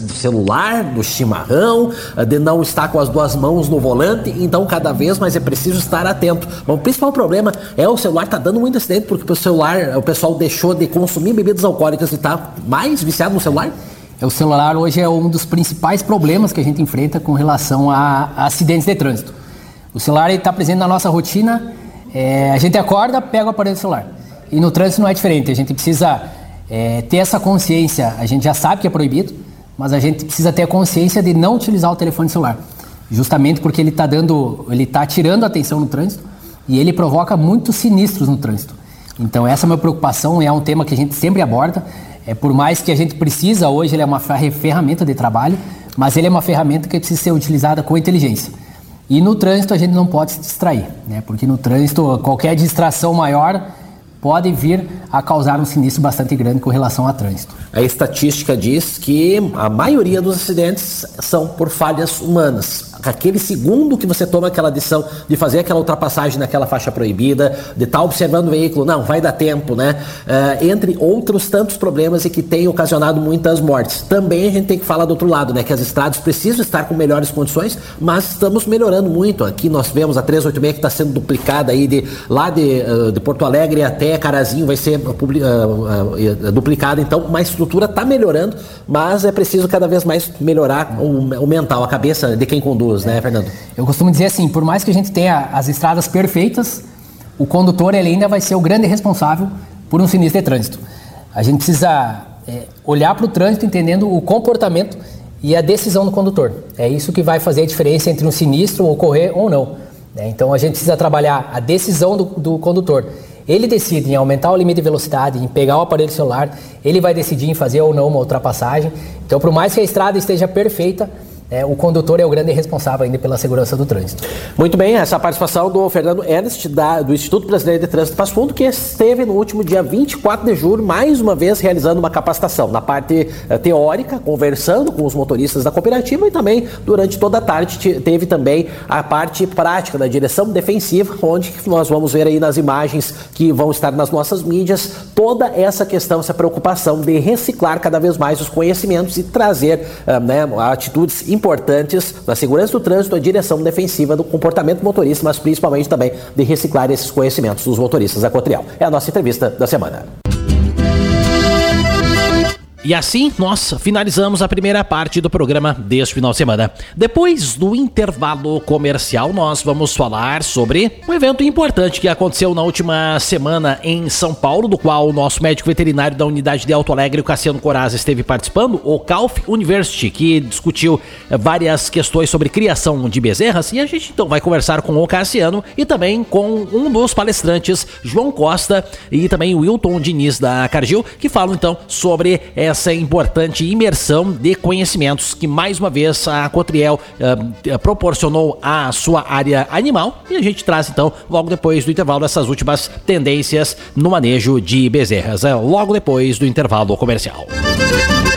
do celular, do chimarrão, de não estar com as duas mãos no volante, então cada vez mais é preciso estar atento. Bom, o principal problema é o celular tá dando muito acidente, porque o pessoal deixou de consumir bebidas alcoólicas e tá mais viciado no celular? O celular hoje é um dos principais problemas que a gente enfrenta com relação a acidentes de trânsito. O celular está presente na nossa rotina, a gente acorda, pega o aparelho do celular. E no trânsito não é diferente, a gente precisa ter essa consciência, a gente já sabe que é proibido, mas a gente precisa ter a consciência de não utilizar o telefone celular. Justamente porque ele está tirando a atenção no trânsito e ele provoca muitos sinistros no trânsito. Então essa é a minha preocupação, é um tema que a gente sempre aborda. Por mais que a gente precisa, hoje ele é uma ferramenta de trabalho, mas ele é uma ferramenta que precisa ser utilizada com inteligência. E no trânsito a gente não pode se distrair, né? Porque no trânsito qualquer distração maior pode vir a causar um sinistro bastante grande com relação ao trânsito. A estatística diz que a maioria dos acidentes são por falhas humanas. Aquele segundo que você toma aquela decisão de fazer aquela ultrapassagem naquela faixa proibida, de estar observando o veículo, não, vai dar tempo, né? Entre outros tantos problemas e que tem ocasionado muitas mortes. Também a gente tem que falar do outro lado, né? Que as estradas precisam estar com melhores condições, mas estamos melhorando muito. Aqui nós vemos a 386 que está sendo duplicada aí de Porto Alegre até Carazinho, vai ser duplicada. Então, uma estrutura está melhorando, mas é preciso cada vez mais melhorar o mental, a cabeça de quem conduz. Né, Fernando? Eu costumo dizer assim, por mais que a gente tenha as estradas perfeitas, o condutor ele ainda vai ser o grande responsável por um sinistro de trânsito. A gente precisa olhar para o trânsito entendendo o comportamento e a decisão do condutor. É isso que vai fazer a diferença entre um sinistro ocorrer ou não. Né? Então a gente precisa trabalhar a decisão do condutor. Ele decide em aumentar o limite de velocidade, em pegar o aparelho celular, ele vai decidir em fazer ou não uma ultrapassagem. Então, por mais que a estrada esteja perfeita, o condutor é o grande responsável ainda pela segurança do trânsito. Muito bem, essa participação do Fernando Ernst, do Instituto Brasileiro de Trânsito Passo Fundo, que esteve no último dia 24 de julho, mais uma vez realizando uma capacitação na parte teórica, conversando com os motoristas da cooperativa, e também durante toda a tarde teve também a parte prática da direção defensiva, onde nós vamos ver aí nas imagens que vão estar nas nossas mídias, toda essa questão, essa preocupação de reciclar cada vez mais os conhecimentos e trazer atitudes importantes na segurança do trânsito, a direção defensiva do comportamento do motorista, mas principalmente também de reciclar esses conhecimentos dos motoristas da Cotriel. É a nossa entrevista da semana. E assim nós finalizamos a primeira parte do programa deste final de semana. Depois do intervalo comercial, nós vamos falar sobre um evento importante que aconteceu na última semana em São Paulo, do qual o nosso médico veterinário da unidade de Alto Alegre, o Cassiano Coraz, esteve participando, o Calf University, que discutiu várias questões sobre criação de bezerras, e a gente então vai conversar com o Cassiano e também com um dos palestrantes, João Costa, e também o Wilton Diniz da Cargill, que falam então sobre essa importante imersão de conhecimentos que mais uma vez a Cotriel proporcionou à sua área animal, e a gente traz então logo depois do intervalo essas últimas tendências no manejo de bezerras, logo depois do intervalo comercial.